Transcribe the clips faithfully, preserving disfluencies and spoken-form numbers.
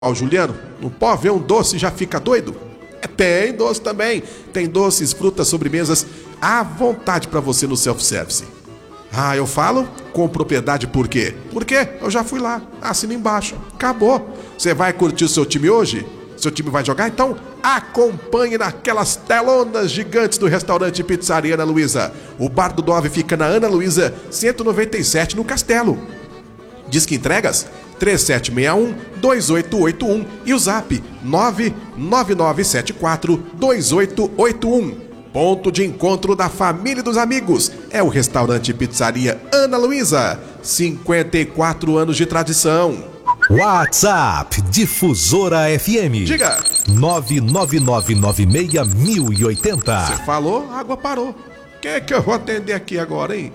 Ó, Juliano, não pode ver um doce e já fica doido? É, tem doce também. Tem doces, frutas, sobremesas à vontade para você no self-service. Ah, eu falo com propriedade por quê? Porque eu já fui lá, assina embaixo, acabou. Você vai curtir o seu time hoje? Seu time vai jogar? Então acompanhe naquelas telonas gigantes do restaurante Pizzaria Ana Luísa. O Bar do Dove fica na Ana Luísa, cento e noventa e sete, no Castelo. Disque entregas três sete seis um, dois oito oito um e o zap nove nove nove sete quatro, dois oito oito um. Ponto de encontro da família e dos amigos é o restaurante Pizzaria Ana Luísa, cinquenta e quatro anos de tradição. WhatsApp Difusora F M. Diga. nove nove nove nove seis mil e oitenta. Você falou, a água parou. Quem é que eu vou atender aqui agora, hein?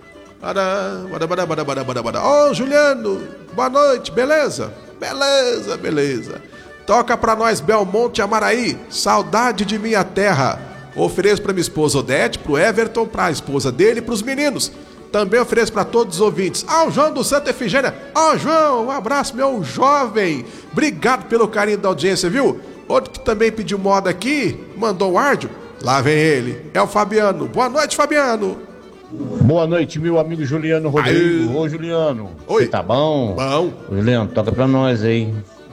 Ô, oh, Juliano, boa noite, beleza? Beleza, beleza. Toca pra nós Belmonte Amaraí, Saudade de Minha Terra. Ofereço pra minha esposa Odete, pro Everton, pra esposa dele e pros meninos. Também ofereço pra todos os ouvintes. Ó, oh, João do Santa Efigênia. Ó, oh, João, um abraço, meu jovem. Obrigado pelo carinho da audiência, viu? Outro que também pediu moda aqui, mandou um áudio. Lá vem ele, é o Fabiano. Boa noite, Fabiano. Boa noite, meu amigo Juliano Rodrigo. Aê. Ô, Juliano. Oi. Você tá bom? Bom. Ô, Juliano, toca pra nós aí.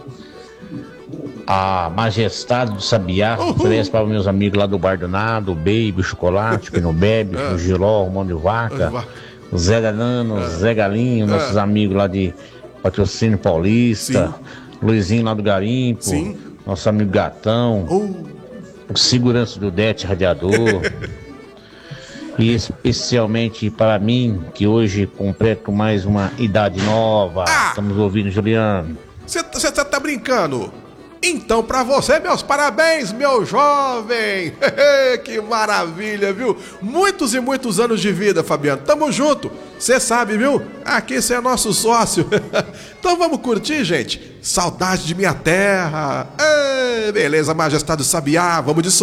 A Majestade do Sabiá. Uhul. Oferece para os meus amigos lá do Bar do Nado, o Baby, o Chocolate, que não bebe, o Giló, o Mão de Vaca, o Zé Ganano, o Zé Galinho, nossos amigos lá de Patrocínio Paulista, sim. Luizinho lá do Garimpo, sim. Nosso amigo Gatão, uh. o segurança do Dete Radiador. E especialmente para mim, que hoje completo mais uma idade nova. Ah! Estamos ouvindo, Juliano. Você tá brincando? Então, pra você, meus parabéns, meu jovem! Que maravilha, viu? Muitos e muitos anos de vida, Fabiano. Tamo junto. Você sabe, viu? Aqui você é nosso sócio. Então vamos curtir, gente? Saudade de minha terra. Ei, beleza, Majestade do Sabiá. Vamos de som.